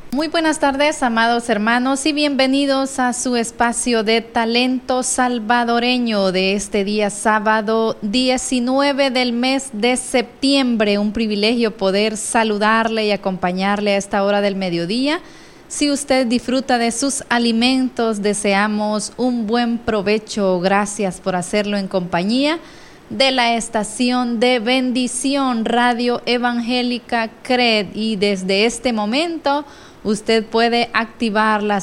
Muy buenas tardes, amados hermanos, y bienvenidos a su espacio de talento salvadoreño de este día sábado 19 del mes de septiembre. Un privilegio poder saludarle y acompañarle a esta hora del mediodía. Si usted disfruta de sus alimentos, deseamos un buen provecho. Gracias por hacerlo en compañía de la estación de bendición Radio Evangélica CRED, y desde este momento usted puede activar las